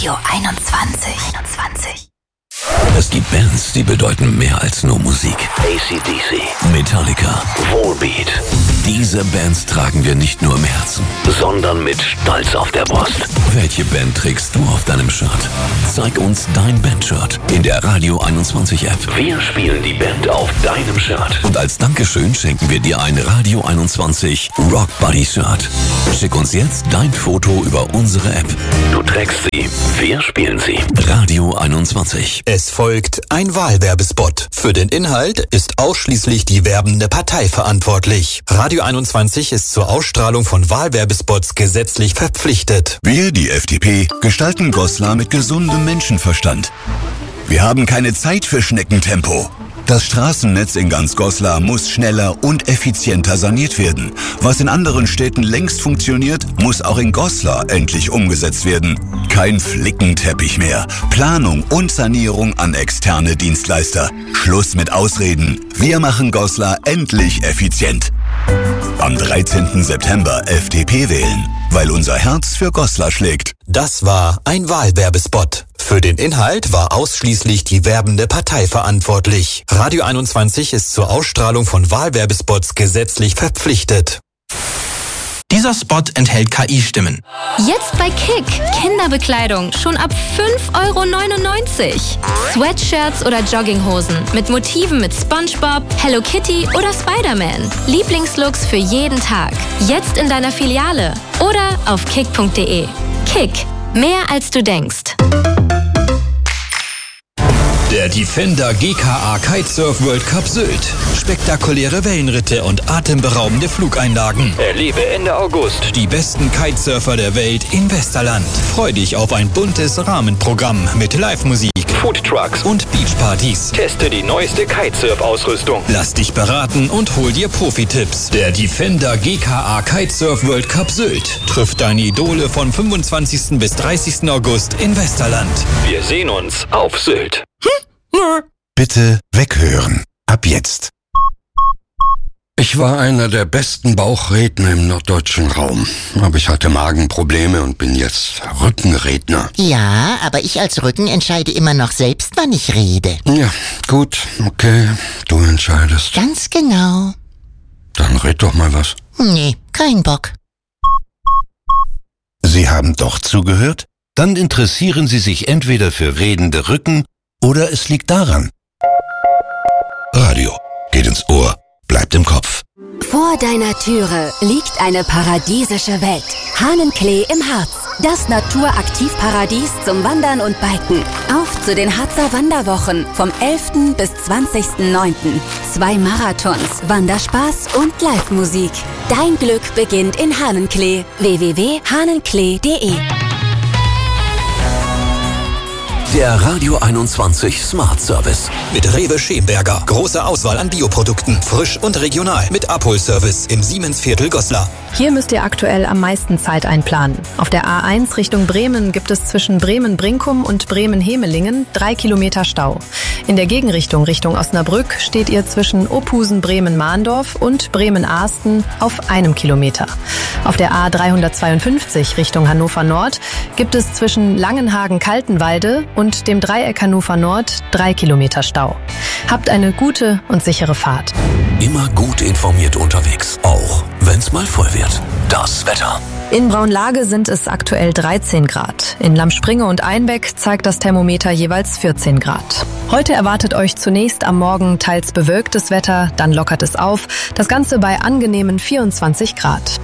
Radio 21. Es gibt Bands, die bedeuten mehr als nur Musik. AC/DC, Metallica, Volbeat. Diese Bands tragen wir nicht nur im Herzen, sondern mit Stolz auf der Brust. Welche Band trägst du auf deinem Shirt? Zeig uns dein Bandshirt in der Radio 21 App. Wir spielen die Band auf deinem Shirt. Und als Dankeschön schenken wir dir ein Radio 21 Rock Buddy Shirt. Schick uns jetzt dein Foto über unsere App. Du trägst sie, wir spielen sie. Radio 21. Es folgt ein Wahlwerbespot. Für den Inhalt ist ausschließlich die werbende Partei verantwortlich. Radio 21 ist zur Ausstrahlung von Wahlwerbespots gesetzlich verpflichtet. Wir, die FDP, gestalten Goslar mit gesundem Menschenverstand. Wir haben keine Zeit für Schneckentempo. Das Straßennetz in ganz Goslar muss schneller und effizienter saniert werden. Was in anderen Städten längst funktioniert, muss auch in Goslar endlich umgesetzt werden. Kein Flickenteppich mehr. Planung und Sanierung an externe Dienstleister. Schluss mit Ausreden. Wir machen Goslar endlich effizient. Am 13. September FDP wählen, weil unser Herz für Goslar schlägt. Das war ein Wahlwerbespot. Für den Inhalt war ausschließlich die werbende Partei verantwortlich. Radio 21 ist zur Ausstrahlung von Wahlwerbespots gesetzlich verpflichtet. Dieser Spot enthält KI-Stimmen. Jetzt bei Kick. Kinderbekleidung schon ab 5,99 €. Sweatshirts oder Jogginghosen mit Motiven mit SpongeBob, Hello Kitty oder Spider-Man. Lieblingslooks für jeden Tag. Jetzt in deiner Filiale oder auf kick.de. Kick. Mehr als du denkst. Der Defender GKA Kitesurf World Cup Sylt. Spektakuläre Wellenritte und atemberaubende Flugeinlagen. Erlebe Ende August Die besten Kitesurfer der Welt in Westerland. Freu dich auf ein buntes Rahmenprogramm mit Live-Musik, Foodtrucks und Beachpartys. Teste die neueste Kitesurf-Ausrüstung. Lass dich beraten und hol dir Profi-Tipps. Der Defender GKA Kitesurf World Cup Sylt trifft deine Idole von 25. bis 30. August in Westerland. Wir sehen uns auf Sylt. Bitte weghören. Ab jetzt. Ich war einer der besten Bauchredner im norddeutschen Raum. Aber ich hatte Magenprobleme und bin jetzt Rückenredner. Ja, aber ich als Rücken entscheide immer noch selbst, wann ich rede. Ja, gut, okay, du entscheidest. Ganz genau. Dann red doch mal was. Nee, kein Bock. Sie haben doch zugehört? Dann interessieren Sie sich entweder für redende Rücken oder es liegt daran. Radio geht ins Ohr, bleibt im Kopf. Vor deiner Türe liegt eine paradiesische Welt. Hahnenklee im Harz. Das Naturaktivparadies zum Wandern und Biken. Auf zu den Harzer Wanderwochen vom 11. bis 20.09. 2 Marathons, Wanderspaß und Live-Musik. Dein Glück beginnt in Hahnenklee. www.hahnenklee.de. Der Radio 21 Smart Service. Mit Rewe Schemberger. Große Auswahl an Bioprodukten. Frisch und regional. Mit Abholservice im Siemensviertel Goslar. Hier müsst ihr aktuell am meisten Zeit einplanen. Auf der A1 Richtung Bremen gibt es zwischen Bremen-Brinkum und Bremen-Hemelingen 3 Kilometer Stau. In der Gegenrichtung Richtung Osnabrück steht ihr zwischen Ophusen-Bremen-Mahndorf und Bremen-Ahsten auf 1 Kilometer. Auf der A352 Richtung Hannover Nord gibt es zwischen Langenhagen-Kaltenwalde und dem Dreieck Hannover Nord 3 Kilometer Stau. Habt eine gute und sichere Fahrt. Immer gut informiert unterwegs, auch wenn's mal voll wird. Das Wetter. In Braunlage sind es aktuell 13 Grad. In Lammspringe und Einbeck zeigt das Thermometer jeweils 14 Grad. Heute erwartet euch zunächst am Morgen teils bewölktes Wetter, dann lockert es auf. Das Ganze bei angenehmen 24 Grad.